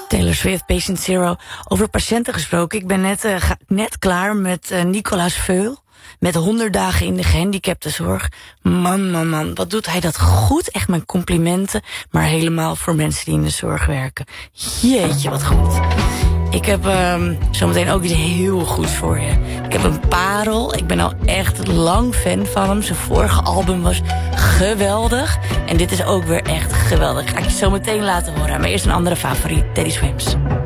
Taylor Swift, Patient Zero. Over patiënten gesproken. Ik ben net klaar met Nicolaas Veul. Met 100 dagen in de gehandicaptenzorg. Man, wat doet hij dat goed. Echt mijn complimenten. Maar helemaal voor mensen die in de zorg werken. Jeetje, wat goed. Ik heb zometeen ook iets heel goeds voor je. Ik heb een parel. Ik ben al echt lang fan van hem. Zijn vorige album was geweldig. En dit is ook weer echt geweldig. Ga ik je zo meteen laten horen. Maar eerst een andere favoriet, Teddy Swims.